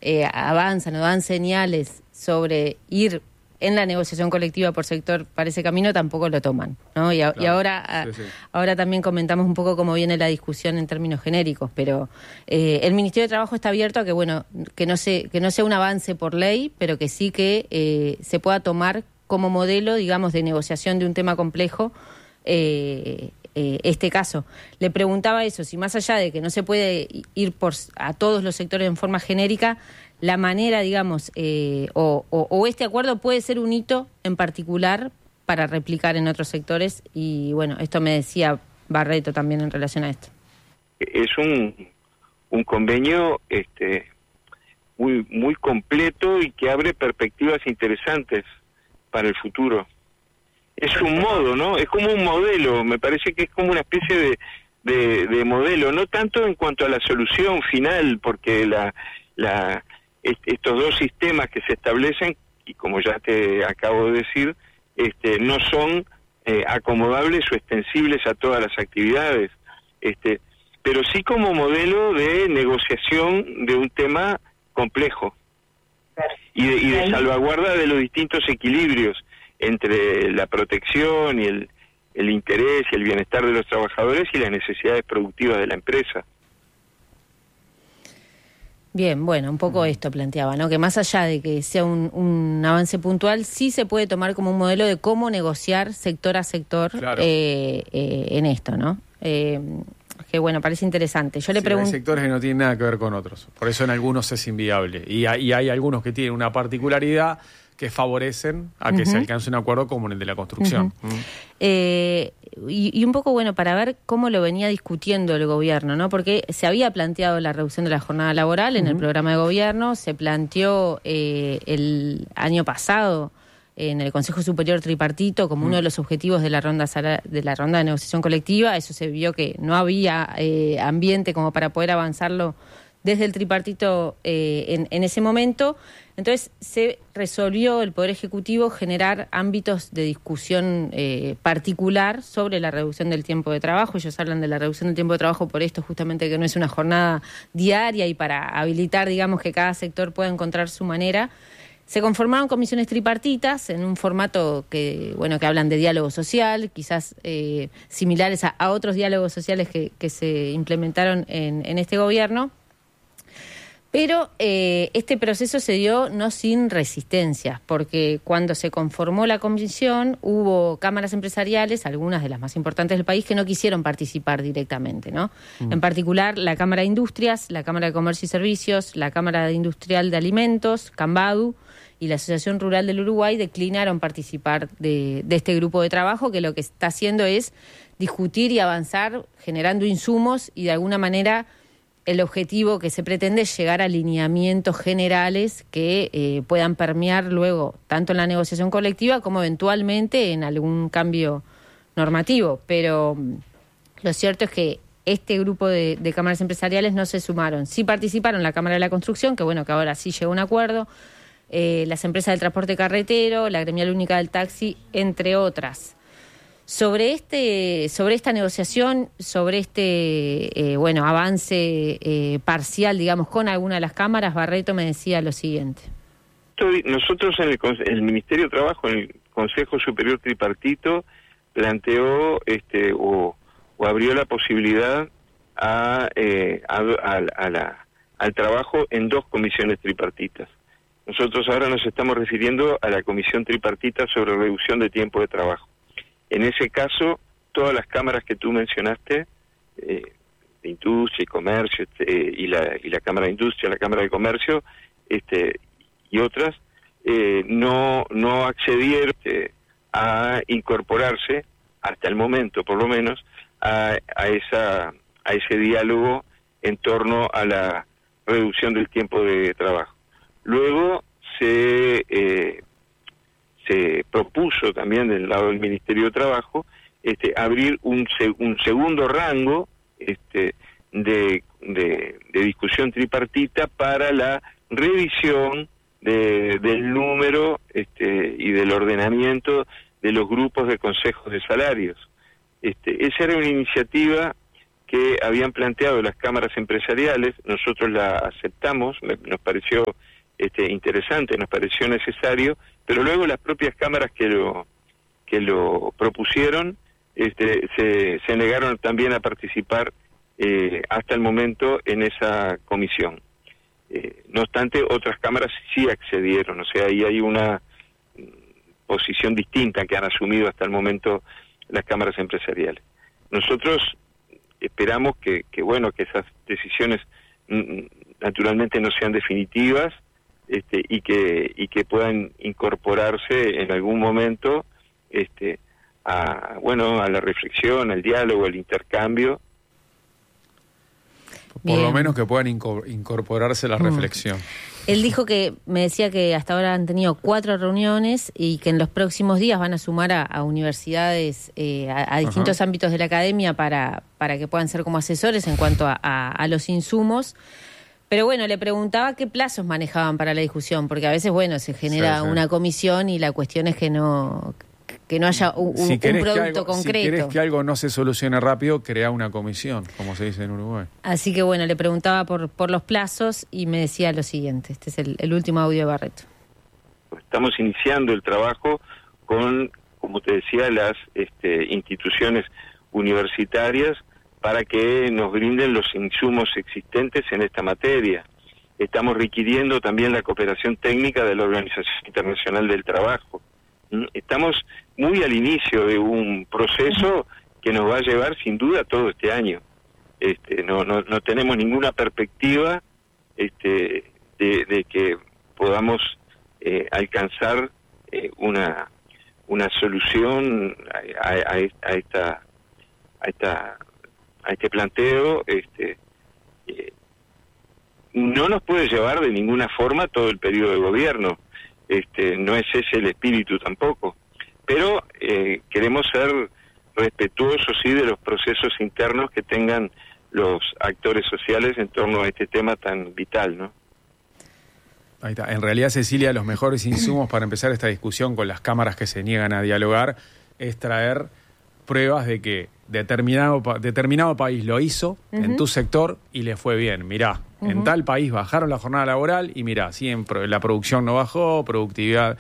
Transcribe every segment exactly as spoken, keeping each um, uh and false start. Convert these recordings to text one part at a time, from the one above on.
eh, avanzan o dan señales sobre ir en la negociación colectiva por sector para ese camino, tampoco lo toman, ¿no? Y, a, claro, y ahora, sí, sí. ahora también comentamos un poco cómo viene la discusión en términos genéricos, pero eh, el Ministerio de Trabajo está abierto a que, bueno, que no se, que no sea un avance por ley, pero que sí que eh, se pueda tomar como modelo, digamos, de negociación de un tema complejo, eh, eh, este caso. Le preguntaba eso, si más allá de que no se puede ir por a todos los sectores en forma genérica, la manera, digamos, eh, o, o, o este acuerdo puede ser un hito en particular para replicar en otros sectores, y bueno, esto me decía Barreto también en relación a esto. Es un, un convenio este, muy, muy completo y que abre perspectivas interesantes para el futuro. Es un modo, ¿no? Es como un modelo, me parece que es como una especie de, de, de modelo, no tanto en cuanto a la solución final, porque la... la estos dos sistemas que se establecen, y como ya te acabo de decir, este, no son eh, acomodables o extensibles a todas las actividades, este, pero sí como modelo de negociación de un tema complejo y de, y de salvaguarda de los distintos equilibrios entre la protección y el, el interés y el bienestar de los trabajadores y las necesidades productivas de la empresa. Bien, bueno, un poco esto planteaba, ¿no? Que más allá de que sea un, un avance puntual, sí se puede tomar como un modelo de cómo negociar sector a sector, claro. eh, eh, en esto, ¿no? Eh, que bueno, parece interesante. Yo le sí, pregunto... Hay sectores que no tienen nada que ver con otros, por eso en algunos es inviable. Y hay, y hay algunos que tienen una particularidad que favorecen a que uh-huh. se alcance un acuerdo como el de la construcción. Uh-huh. Uh-huh. Eh, y, y un poco, bueno, para ver cómo lo venía discutiendo el gobierno, ¿no? Porque se había planteado la reducción de la jornada laboral en uh-huh. el programa de gobierno, se planteó eh, el año pasado en el Consejo Superior Tripartito como uh-huh. uno de los objetivos de la ronda de la ronda de negociación colectiva. Eso se vio que no había eh, ambiente como para poder avanzarlo desde el tripartito eh, en, en ese momento. Entonces se resolvió el Poder Ejecutivo generar ámbitos de discusión eh, particular sobre la reducción del tiempo de trabajo. Ellos hablan de la reducción del tiempo de trabajo por esto, justamente que no es una jornada diaria, y para habilitar, digamos, que cada sector pueda encontrar su manera. Se conformaron comisiones tripartitas en un formato que, bueno, que hablan de diálogo social, quizás eh, similares a, a otros diálogos sociales que, que se implementaron en, en este gobierno. Pero eh, este proceso se dio no sin resistencias, porque cuando se conformó la comisión hubo cámaras empresariales, algunas de las más importantes del país, que no quisieron participar directamente, ¿no? Mm. En particular la Cámara de Industrias, la Cámara de Comercio y Servicios, la Cámara Industrial de Alimentos, Cambadu, y la Asociación Rural del Uruguay declinaron participar de, de este grupo de trabajo, que lo que está haciendo es discutir y avanzar generando insumos, y de alguna manera el objetivo que se pretende es llegar a lineamientos generales que eh, puedan permear luego tanto en la negociación colectiva como eventualmente en algún cambio normativo. Pero lo cierto es que este grupo de, de cámaras empresariales no se sumaron. Sí participaron la Cámara de la Construcción, que bueno, que ahora sí llegó a un acuerdo, eh, las empresas del transporte carretero, la Gremial Única del Taxi, entre otras. Sobre este, sobre esta negociación, sobre este eh, bueno avance eh, parcial, digamos, con alguna de las cámaras, Barreto me decía lo siguiente. Nosotros en el, el Ministerio de Trabajo, en el Consejo Superior Tripartito, planteó este o, o abrió la posibilidad a, eh, a, a, a la, al trabajo en dos comisiones tripartitas. Nosotros ahora nos estamos refiriendo a la Comisión Tripartita sobre Reducción de Tiempo de Trabajo. En ese caso, todas las cámaras que tú mencionaste, eh, de industria y comercio, este, y la y la Cámara de Industria, la Cámara de Comercio, este y otras, eh, no no accedieron eh, a incorporarse hasta el momento, por lo menos, a, a esa a ese diálogo en torno a la reducción del tiempo de trabajo. Luego se eh, se propuso también del lado del Ministerio de Trabajo este abrir un, un segundo rango este de, de, de discusión tripartita para la revisión de, del número este y del ordenamiento de los grupos de consejos de salarios. Este, esa era una iniciativa que habían planteado las cámaras empresariales. Nosotros la aceptamos, me, nos pareció este, interesante, nos pareció necesario, pero luego las propias cámaras que lo que lo propusieron este, se, se negaron también a participar eh, hasta el momento en esa comisión. Eh, no obstante, otras cámaras sí accedieron, o sea, ahí hay una posición distinta que han asumido hasta el momento las cámaras empresariales. Nosotros esperamos que, que bueno, que esas decisiones mm, naturalmente no sean definitivas este, y que y que puedan incorporarse en algún momento este, a bueno a la reflexión, al diálogo, al intercambio. Por Bien. lo menos que puedan incorporarse a la Mm. reflexión. Él dijo que, me decía que hasta ahora han tenido cuatro reuniones y que en los próximos días van a sumar a, a universidades, eh, a, a distintos Ajá. ámbitos de la academia para, para que puedan ser como asesores en cuanto a, a, a los insumos. Pero bueno, le preguntaba qué plazos manejaban para la discusión, porque a veces, bueno, se genera Sí, sí. una comisión y la cuestión es que no, que no haya un, Si un querés que producto algo- concreto. Si querés que algo no se solucione rápido, crea una comisión, como se dice en Uruguay. Así que bueno, le preguntaba por, por los plazos y me decía lo siguiente. Este es el, el último audio de Barreto. Estamos iniciando el trabajo con, como te decía, las este, instituciones universitarias para que nos brinden los insumos existentes en esta materia. Estamos requiriendo también la cooperación técnica de la Organización Internacional del Trabajo. ¿Mm? Estamos muy al inicio de un proceso que nos va a llevar sin duda todo este año. Este, no, no, no tenemos ninguna perspectiva este, de, de que podamos eh, alcanzar eh, una una solución a, a, a esta a esta a este planteo. Este, eh, no nos puede llevar de ninguna forma todo el periodo de gobierno. Este, no es ese el espíritu tampoco, pero eh, queremos ser respetuosos sí de los procesos internos que tengan los actores sociales en torno a este tema tan vital, ¿no? Ahí está. En realidad, Cecilia, los mejores insumos para empezar esta discusión con las cámaras que se niegan a dialogar es traer pruebas de que determinado, pa- determinado país lo hizo Ujú. en tu sector y le fue bien. Mirá, en Ujú. tal país bajaron la jornada laboral y mirá, siempre la producción no bajó, productividad...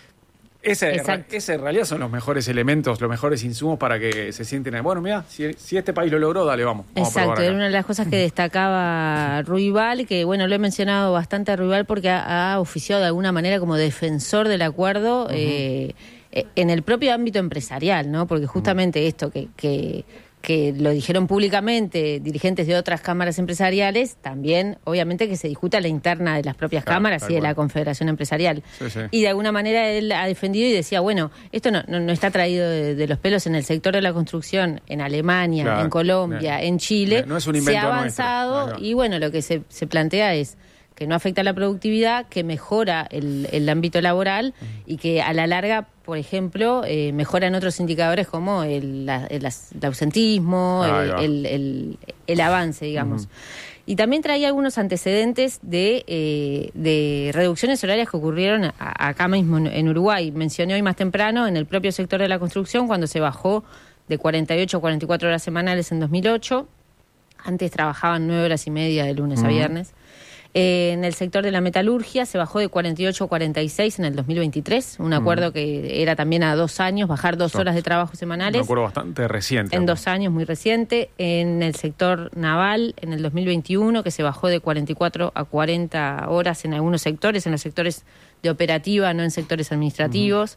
Ese, Exacto. ese en realidad son los mejores elementos, los mejores insumos para que se sienten... Bueno, mirá, si, si este país lo logró, dale, vamos. vamos a Exacto, probar era acá. una de las cosas que destacaba Ruibal, que bueno, lo he mencionado bastante a Ruibal porque ha, ha oficiado de alguna manera como defensor del acuerdo eh, eh, en el propio ámbito empresarial, ¿no? Porque justamente esto que, que, que lo dijeron públicamente dirigentes de otras cámaras empresariales, también obviamente que se discuta la interna de las propias Claro, cámaras tal y de cual. la Confederación Empresarial. Sí, sí. Y de alguna manera él ha defendido y decía, bueno, esto no, no, no está traído de, de los pelos en el sector de la construcción, en Alemania, Claro. en Colombia, No. en Chile. No es un se invento ha nuestro. avanzado Ahí va. y bueno, lo que se, se plantea es que no afecta a la productividad, que mejora el, el ámbito laboral y que a la larga, por ejemplo, eh, mejora en otros indicadores como el, la- el as- el ausentismo, Ahí el, va. el, el- el avance, digamos. Ujú. Y también traía algunos antecedentes de, eh, de reducciones horarias que ocurrieron a- acá mismo en, en Uruguay. Mencioné hoy más temprano en el propio sector de la construcción cuando se bajó de cuarenta y ocho a cuarenta y cuatro horas semanales en dos mil ocho. Antes trabajaban nueve horas y media de lunes a Ujú. viernes. Eh, en el sector de la metalurgia se bajó de cuarenta y ocho a cuarenta y seis en el dos mil veintitrés, un acuerdo que era también a dos años, bajar dos Son- horas de trabajo Un semanales. acuerdo bastante reciente. En dos años, muy reciente. En el sector naval, en el dos mil veintiuno, que se bajó de cuarenta y cuatro a cuarenta horas en algunos sectores, en los sectores de operativa, no en sectores administrativos.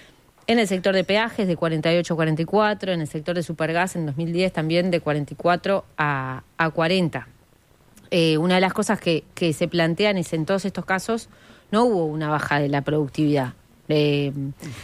En el sector de peajes, de cuarenta y ocho a cuarenta y cuatro. En el sector de supergas, en dos mil diez, también de cuarenta y cuatro a, a cuarenta. Eh, una de las cosas que, que se plantean es en todos estos casos no hubo una baja de la productividad. Eh,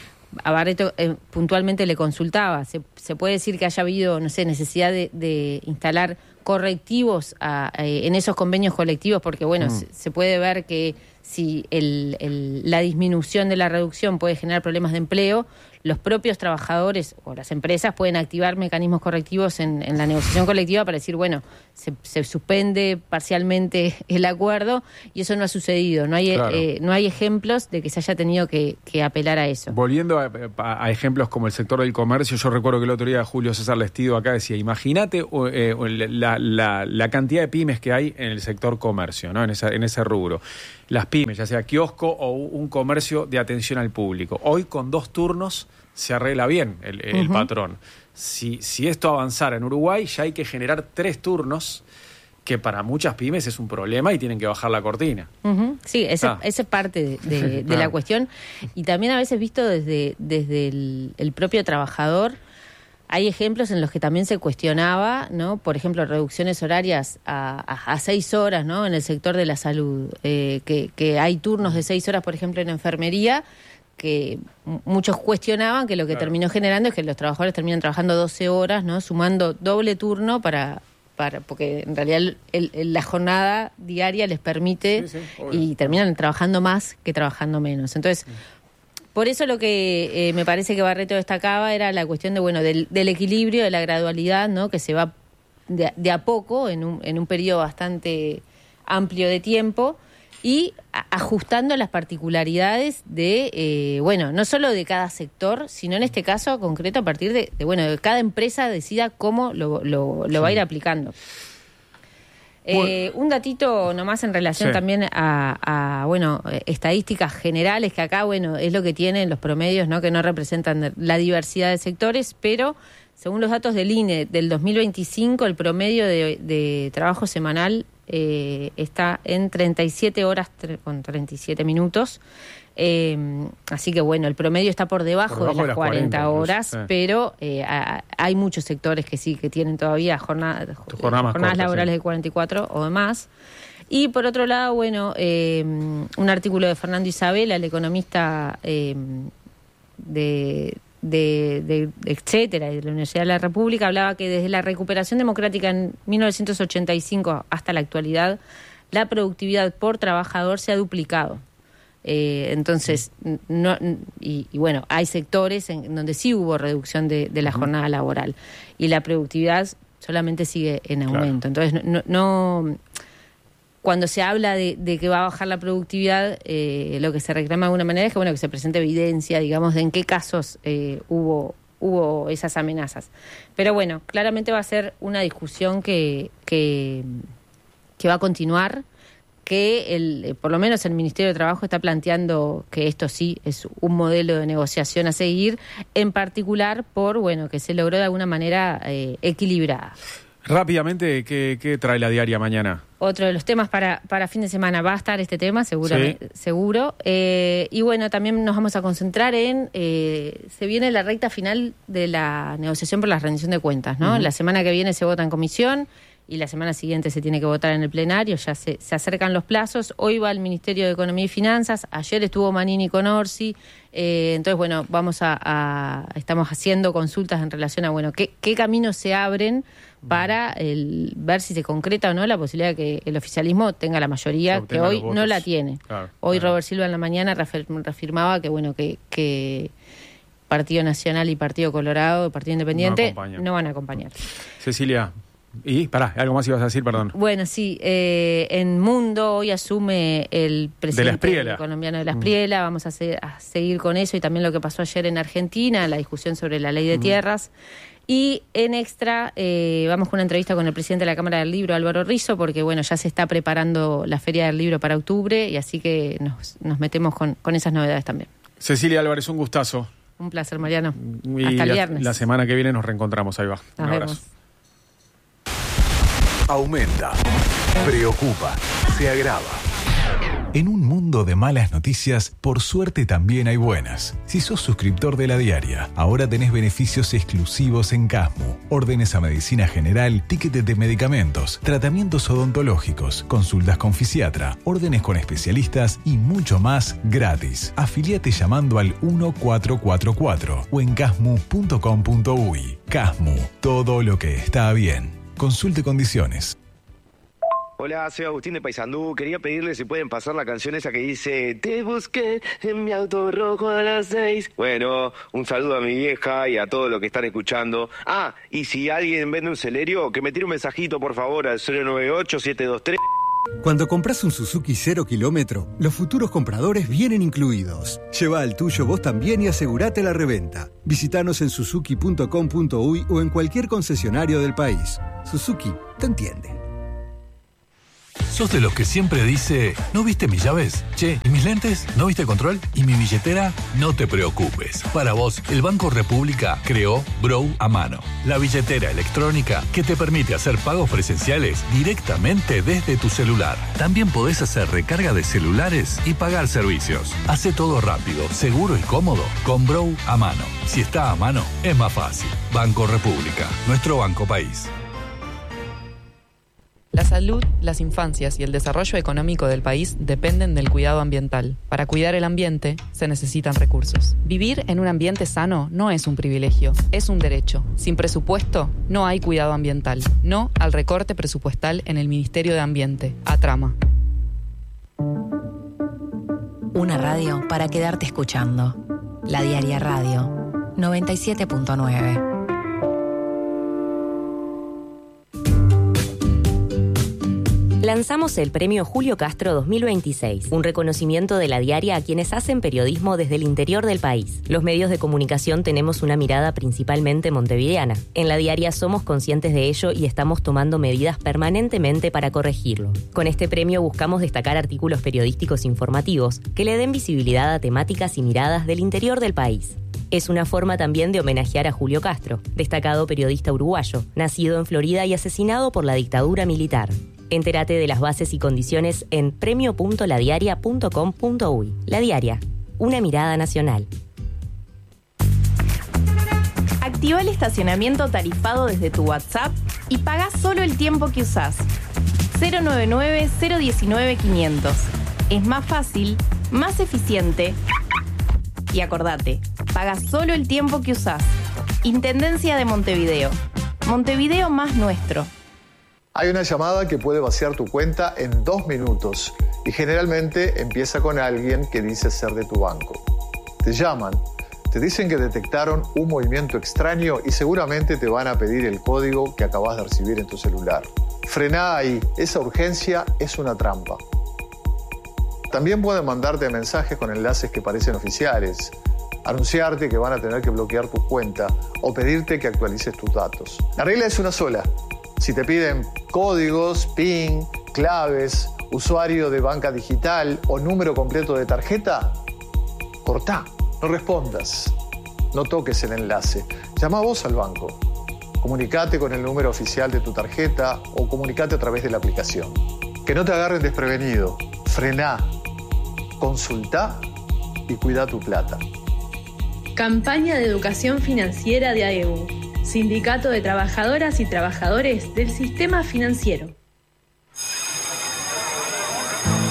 a Barreto eh, puntualmente le consultaba, ¿se, se puede decir que haya habido, no sé, necesidad de, de instalar correctivos a, eh, en esos convenios colectivos? Porque, bueno, Mm. se, se puede ver que si el, el- la disminución de la reducción puede generar problemas de empleo, los propios trabajadores o las empresas pueden activar mecanismos correctivos en, en la negociación colectiva para decir, bueno, se, se suspende parcialmente el acuerdo, y eso no ha sucedido. No hay, claro. eh, no hay ejemplos de que se haya tenido que, que apelar a eso. Volviendo a, a, a ejemplos como el sector del comercio, yo recuerdo que el otro día Julio César Lestido acá decía, imagínate eh, la, la, la cantidad de pymes que hay en el sector comercio, ¿no? en, esa, en ese rubro. Las pymes, ya sea kiosco o un comercio de atención al público. Hoy con dos turnos se arregla bien el, el uh-huh. patrón. Si, si esto avanzara en Uruguay, ya hay que generar tres turnos, que para muchas pymes es un problema y tienen que bajar la cortina. Uh-huh. Sí, esa ah. es parte de, de, de ah. la cuestión. Y también a veces visto desde, desde el, el propio trabajador. Hay ejemplos en los que también se cuestionaba, ¿no? Por ejemplo, reducciones horarias a, a, a seis horas, ¿no? En el sector de la salud. Eh, que, que hay turnos de seis horas, por ejemplo, en enfermería, que muchos cuestionaban, que lo que claro. terminó generando es que los trabajadores terminan trabajando doce horas, ¿no? Sumando doble turno para... Para, porque en realidad el, el, la jornada diaria les permite sí, sí, y terminan trabajando más que trabajando menos. Entonces, sí. por eso lo que eh, me parece que Barreto destacaba era la cuestión de bueno del, del equilibrio, de la gradualidad, ¿no? Que se va de, de a poco en un, en un periodo bastante amplio de tiempo y a, ajustando las particularidades de, eh, bueno, no solo de cada sector, sino en este caso concreto a partir de, de bueno, de cada empresa decida cómo lo, lo, lo sí. va a ir aplicando. Eh, un datito nomás en relación sí. también a, a, bueno, estadísticas generales, que acá, bueno, es lo que tienen los promedios, ¿no? Que no representan la diversidad de sectores, pero según los datos del I N E del dos mil veinticinco, el promedio de, de trabajo semanal eh, está en treinta y siete horas tre- con treinta y siete minutos. Eh, así que bueno, el promedio está por debajo, por debajo de las cuarenta, cuarenta horas, eh. pero eh, a, hay muchos sectores que sí, que tienen todavía jornada, jornada jornadas corta, laborales sí. de cuarenta y cuatro o más. Y por otro lado, bueno, eh, un artículo de Fernando Isabela, el economista eh, de, de, de, de etcétera, de la Universidad de la República, hablaba que desde la recuperación democrática en mil novecientos ochenta y cinco hasta la actualidad, la productividad por trabajador se ha duplicado. Eh, entonces, no, y, y bueno, hay sectores en donde sí hubo reducción de, de la uh-huh. jornada laboral y la productividad solamente sigue en aumento. Claro. Entonces, no, no cuando se habla de, de que va a bajar la productividad, eh, lo que se reclama de alguna manera es que bueno que se presente evidencia, digamos, de en qué casos eh, hubo hubo esas amenazas. Pero bueno, claramente va a ser una discusión que que, que va a continuar. Que el, por lo menos el Ministerio de Trabajo está planteando que esto sí es un modelo de negociación a seguir, en particular por, bueno, que se logró de alguna manera eh, equilibrada. Rápidamente, ¿qué, ¿qué trae la diaria mañana? Otro de los temas para, para fin de semana va a estar este tema, seguramente, sí. seguro. Eh, y bueno, también nos vamos a concentrar en, eh, se viene la recta final de la negociación por la rendición de cuentas, ¿no? Uh-huh. La semana que viene se vota en comisión, y la semana siguiente se tiene que votar en el plenario, ya se, se acercan los plazos. Hoy va el Ministerio de Economía y Finanzas, ayer estuvo Manini con Orsi, eh, entonces bueno, vamos a, a estamos haciendo consultas en relación a bueno qué, qué caminos se abren para el, ver si se concreta o no la posibilidad de que el oficialismo tenga la mayoría, que hoy no la tiene. Claro, hoy claro. Robert Silva en la mañana reafirmaba que bueno que, que Partido Nacional y Partido Colorado, Partido Independiente, no, no van a acompañar. Cecilia. Y, pará, algo más ibas a decir, perdón. Bueno, sí, eh, en Mundo hoy asume el presidente de colombiano de la Espriella, mm. vamos a, se- a seguir con eso y también lo que pasó ayer en Argentina, la discusión sobre la ley de mm. tierras. Y en Extra eh, vamos con una entrevista con el presidente de la Cámara del Libro, Álvaro Rizzo, porque bueno, ya se está preparando la Feria del Libro para octubre y así que nos, nos metemos con, con esas novedades también. Cecilia Álvarez, un gustazo. Un placer, Mariano. Y hasta el la, viernes. La semana que viene nos reencontramos, ahí va. Nos un abrazo. vemos. Aumenta, preocupa, se agrava. En un mundo de malas noticias, por suerte también hay buenas. Si sos suscriptor de La Diaria, ahora tenés beneficios exclusivos en Casmu. Órdenes a medicina general, tickets de medicamentos, tratamientos odontológicos, consultas con fisiatra, órdenes con especialistas y mucho más gratis. Afiliate llamando al uno cuatro cuatro cuatro o en casmu punto com punto uy. Casmu, todo lo que está bien. Consulte condiciones. Hola, soy Agustín de Paysandú. Quería pedirle si pueden pasar la canción esa que dice te busqué en mi auto rojo a las seis. Bueno, un saludo a mi vieja y a todos los que están escuchando. Ah, y si alguien vende un Celerio, que me tire un mensajito por favor al cero nueve ocho siete dos tres. Cuando compras un Suzuki cero kilómetro, los futuros compradores vienen incluidos. Lleva el tuyo vos también y asegurate la reventa. Visítanos en suzuki punto com punto uy o en cualquier concesionario del país. Suzuki te entiende. ¿Sos de los que siempre dice, ¿no viste mis llaves? Che, ¿y mis lentes? ¿No viste control? ¿Y mi billetera? No te preocupes. Para vos, el Banco República creó Brow a mano, la billetera electrónica que te permite hacer pagos presenciales directamente desde tu celular. También podés hacer recarga de celulares y pagar servicios. Hace todo rápido, seguro y cómodo con Brow a mano. Si está a mano, es más fácil. Banco República, nuestro banco país. La salud, las infancias y el desarrollo económico del país dependen del cuidado ambiental. Para cuidar el ambiente, se necesitan recursos. Vivir en un ambiente sano no es un privilegio, es un derecho. Sin presupuesto, no hay cuidado ambiental. No al recorte presupuestal en el Ministerio de Ambiente. Atrama. Una radio para quedarte escuchando. La Diaria Radio, noventa y siete punto nueve. Lanzamos el Premio Julio Castro dos mil veintiséis, un reconocimiento de La Diaria a quienes hacen periodismo desde el interior del país. Los medios de comunicación tenemos una mirada principalmente montevideana. En La Diaria somos conscientes de ello y estamos tomando medidas permanentemente para corregirlo. Con este premio buscamos destacar artículos periodísticos informativos que le den visibilidad a temáticas y miradas del interior del país. Es una forma también de homenajear a Julio Castro, destacado periodista uruguayo, nacido en Florida y asesinado por la dictadura militar. Entérate de las bases y condiciones en premio punto la diaria punto com punto uy. La Diaria, una mirada nacional. Activa el estacionamiento tarifado desde tu WhatsApp y paga solo el tiempo que usás. cero nueve nueve, cero uno nueve, quinientos. Es más fácil, más eficiente. Y acordate, paga solo el tiempo que usás. Intendencia de Montevideo. Montevideo más nuestro. Hay una llamada que puede vaciar tu cuenta en dos minutos y generalmente empieza con alguien que dice ser de tu banco. Te llaman, te dicen que detectaron un movimiento extraño y seguramente te van a pedir el código que acabas de recibir en tu celular. Frená ahí, esa urgencia es una trampa. También pueden mandarte mensajes con enlaces que parecen oficiales, anunciarte que van a tener que bloquear tu cuenta o pedirte que actualices tus datos. La regla es una sola. Si te piden códigos, PIN, claves, usuario de banca digital o número completo de tarjeta, cortá, no respondas, no toques el enlace. Llama vos al banco, comunicate con el número oficial de tu tarjeta o comunicate a través de la aplicación. Que no te agarren desprevenido, frená, consultá y cuida tu plata. Campaña de Educación Financiera de A E U. Sindicato de Trabajadoras y Trabajadores del Sistema Financiero.